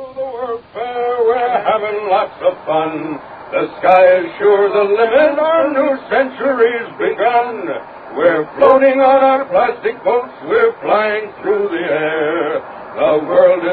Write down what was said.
the World Fair, we're having lots of fun. The sky is sure the limit, our new century's begun. We're floating on our plastic boats, we're flying through the air. The world is